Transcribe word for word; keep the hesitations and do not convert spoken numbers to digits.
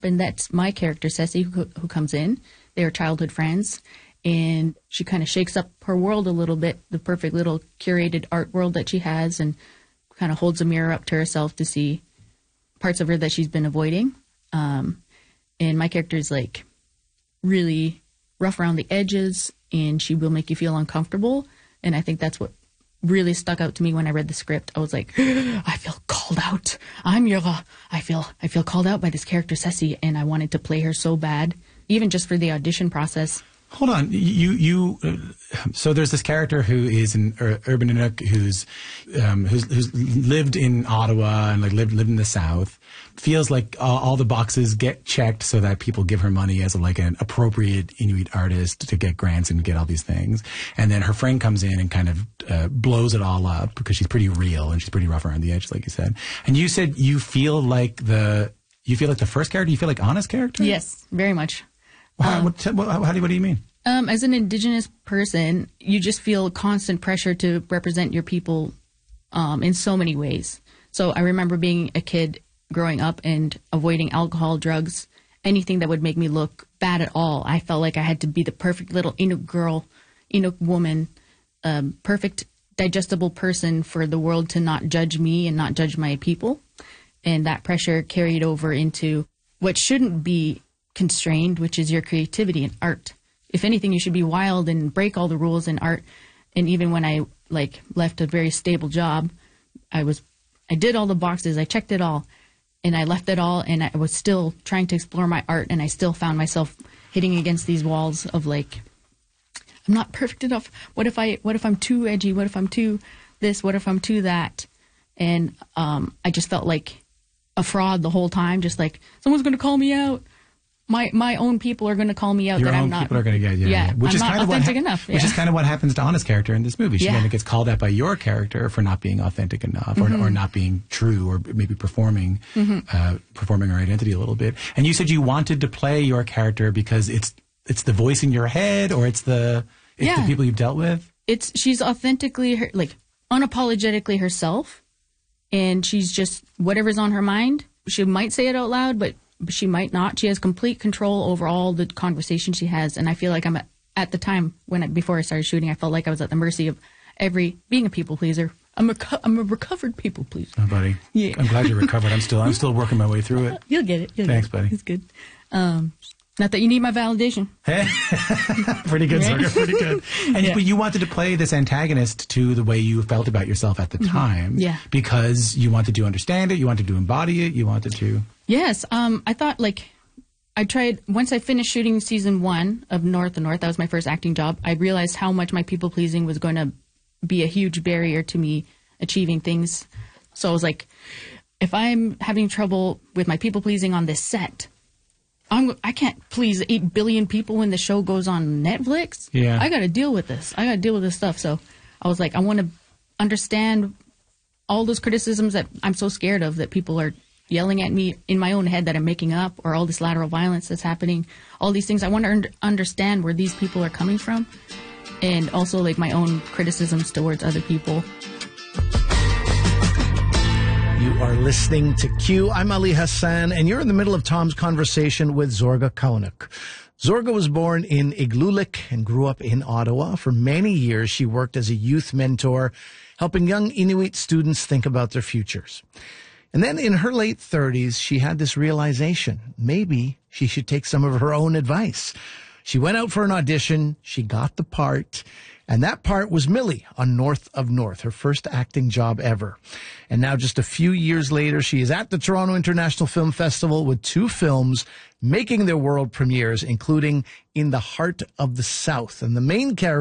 And that's my character, Ceci, who, who comes in. They are childhood friends. And she kind of shakes up her world a little bit, the perfect little curated art world that she has, and kind of holds a mirror up to herself to see parts of her that she's been avoiding. Um, and my character is like really rough around the edges, and she will make you feel uncomfortable. And I think that's what really stuck out to me when I read the script. I was like, I feel called out. I'm your, uh, I feel, I feel called out by this character, Ceci, and I wanted to play her so bad, even just for the audition process. Hold on, you you. Uh, so there's this character who is an ur- urban Inuk who's, um, who's who's lived in Ottawa and like lived lived in the South. Feels like uh, all the boxes get checked so that people give her money as a, like an appropriate Inuit artist to get grants and get all these things. And then her friend comes in and kind of uh, blows it all up because she's pretty real and she's pretty rough around the edge, like you said. And you said you feel like the you feel like the first character. You feel like Anna's character. Yes, very much. How, Um, what, what, how do you, what do you mean? Um, as an Indigenous person, you just feel constant pressure to represent your people um, in so many ways. So I remember being a kid growing up and avoiding alcohol, drugs, anything that would make me look bad at all. I felt like I had to be the perfect little Inuk girl, Inuk woman, um, perfect digestible person for the world to not judge me and not judge my people. And that pressure carried over into what shouldn't be constrained, which is your creativity and art. If anything, you should be wild and break all the rules in art. And even when I like left a very stable job, I was, I did all the boxes, I checked it all, and I left it all, and I was still trying to explore my art, and I still found myself hitting against these walls of like, I'm not perfect enough. What if I, what if I'm too edgy? What if I'm too this? What if I'm too that? And um, I just felt like a fraud the whole time, just like someone's going to call me out. My my own people are going to call me out. Your that own I'm not, people are going to get yeah, yeah, yeah. Which I'm is not kind of what authentic ha- enough. Yeah. Which is kind of what happens to Anna's character in this movie. She Yeah. kind of gets called out by your character for not being authentic enough, or, Mm-hmm. or not being true, or maybe performing Mm-hmm. uh, performing her identity a little bit. And you said you wanted to play your character because it's it's the voice in your head, or it's the it's Yeah. the people you've dealt with. It's she's authentically her, like unapologetically herself, and she's just whatever's on her mind. She might say it out loud, but she might not. She has complete control over all the conversation she has, and I feel like I'm at, at the time when I, before I started shooting, I felt like I was at the mercy of every being a people pleaser. I'm a I'm a recovered people pleaser. Oh, buddy. Yeah. I'm glad you're recovered. I'm still I'm still working my way through it. You'll get it. You'll Thanks, get it. buddy. It's good. Um, not that you need my validation. Hey, pretty good, Right? Zorga, pretty good. And Yeah. but you wanted to play this antagonist to the way you felt about yourself at the time, Yeah. because you wanted to understand it, you wanted to embody it, you wanted to. Yes. Um, I thought like I tried once I finished shooting season one of North and North. That was my first acting job. I realized how much my people pleasing was going to be a huge barrier to me achieving things. So I was like, if I'm having trouble with my people pleasing on this set, I'm, I can't please eight billion people when the show goes on Netflix. Yeah. I got to deal with this. I got to deal with this stuff. So I was like, I want to understand all those criticisms that I'm so scared of, that people are yelling at me in my own head that I'm making up, or all this lateral violence that's happening, all these things. I want to un- understand where these people are coming from, and also like my own criticisms towards other people. You are listening to Q. I'm Ali Hassan, and you're in the middle of Tom's conversation with Zorga Kaunik. Zorga was born in Igloolik and grew up in Ottawa. For many years, she worked as a youth mentor, helping young Inuit students think about their futures. And then in her late thirties, she had this realization. Maybe she should take some of her own advice. She went out for an audition. She got the part. And that part was Millie on North of North, her first acting job ever. And now just a few years later, she is at the Toronto International Film Festival with two films making their world premieres, including In the Heart of the South. And the main character